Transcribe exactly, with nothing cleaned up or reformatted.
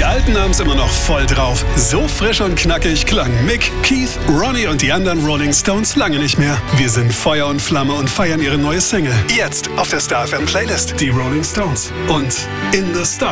Alten haben's immer noch voll drauf. So frisch und knackig klang Mick, Keith, Ronnie und die anderen Rolling Stones lange nicht mehr. Wir sind Feuer und Flamme und feiern ihre neue Single. Jetzt auf der Star F M Playlist. Die Rolling Stones und In the Star.